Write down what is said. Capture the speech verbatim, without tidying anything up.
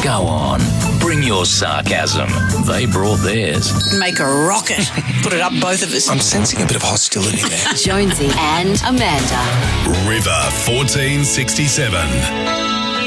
Go on, bring your sarcasm. They brought theirs. Make a rocket. Put it up, both of us. I'm sensing a bit of hostility there. Jonesy and Amanda. River fourteen sixty-seven.